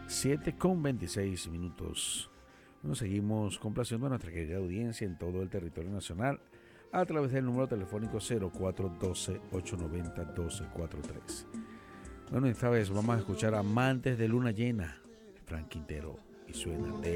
7:26. Nos seguimos complaciendo a nuestra querida audiencia en todo el territorio nacional a través del número telefónico 0412-890-1243. Bueno, esta vez vamos a escuchar Amantes de Luna Llena, Frank Quintero, y suena de